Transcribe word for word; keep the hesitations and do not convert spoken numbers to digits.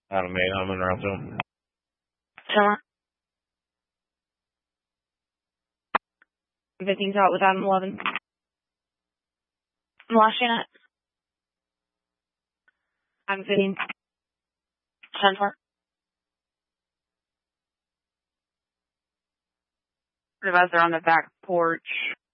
Adam eight, I'm in round two. Summer. fifteen's out with Adam eleven. Last unit. Adam fifteen. ten four. Supervisor on the back porch.